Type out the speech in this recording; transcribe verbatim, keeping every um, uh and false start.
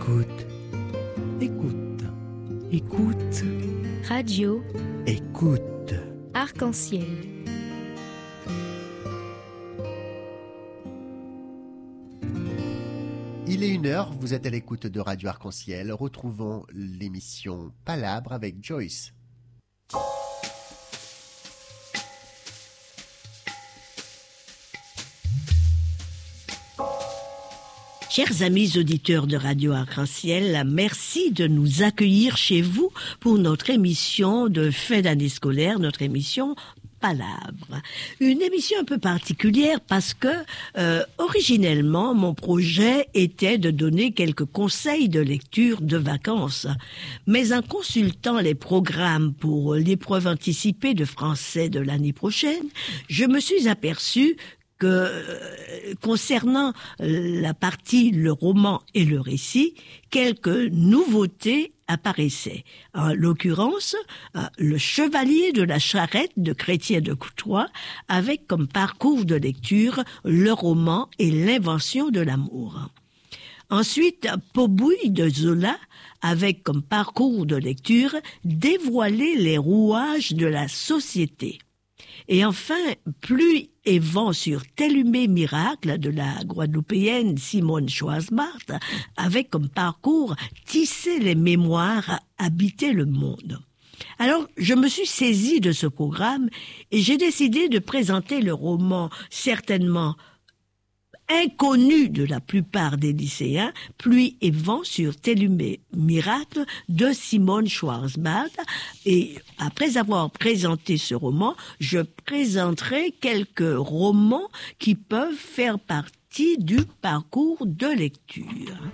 Écoute, écoute, écoute, Radio, écoute. Arc-en-ciel. Il est une heure, vous êtes à l'écoute de Radio Arc-en-ciel. Retrouvons l'émission Palabre avec Joyce. Chers amis auditeurs de Radio Arc-en-ciel, merci de nous accueillir chez vous pour notre émission de fin d'année scolaire, notre émission Palabre. Une émission un peu particulière parce que, euh, originellement, mon projet était de donner quelques conseils de lecture de vacances. Mais en consultant les programmes pour l'épreuve anticipée de français de l'année prochaine, je me suis aperçue que euh, concernant la partie le roman et le récit, quelques nouveautés apparaissaient. En l'occurrence, euh, le Chevalier de la Charrette de Chrétien de Courtois, avec comme parcours de lecture le roman et l'invention de l'amour. Ensuite, Pobouille de Zola, avec comme parcours de lecture dévoiler les rouages de la société. Et enfin, Pluie et vent sur Tellumé Miracle de la Guadeloupéenne Simone Schwarzbart, avec comme parcours tisser les mémoires, habiter le monde. Alors, je me suis saisie de ce programme et j'ai décidé de présenter le roman certainement inconnu de la plupart des lycéens, Pluie et vent sur Tellumé Miracle de Simone Schwarzbart. Et après avoir présenté ce roman, je présenterai quelques romans qui peuvent faire partie du parcours de lecture.